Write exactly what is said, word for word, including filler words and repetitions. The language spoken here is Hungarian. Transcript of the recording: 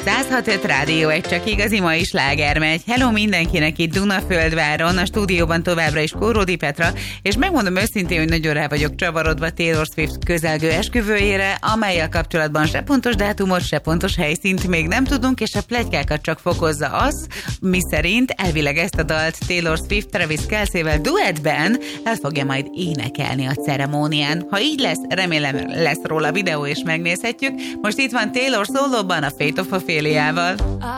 száz hat öt Rádió, egy csak igazi mai sláger megy. Hello mindenkinek itt Dunaföldváron, a stúdióban továbbra is Kóródi Petra, és megmondom őszintén, hogy nagyon rá vagyok csavarodva Taylor Swift közelgő esküvőjére, amellyel kapcsolatban se pontos dátumot, se pontos helyszínt még nem tudunk, és a pletykákat csak fokozza az, miszerint elvileg ezt a dalt Taylor Swift Travis Kelce-vel duettben el fogja majd énekelni a ceremónián. Ha így lesz, remélem lesz róla videó és megnézhetjük. Most itt van Taylor szólóban a Fate of Ophelia-val.